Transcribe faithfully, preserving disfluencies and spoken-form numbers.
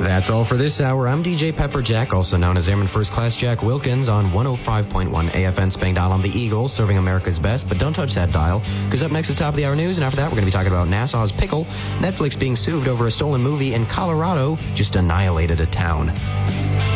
That's all for this hour. I'm D J Pepper Jack, also known as Airman First Class Jack Wilkins, on one oh five point one A F N Spang Dial on the Eagle, serving America's best. But don't touch that dial, because up next is Top of the Hour News, and after that we're going to be talking about Nassau's Pickle. Netflix being sued over a stolen movie, and Colorado just annihilated a town.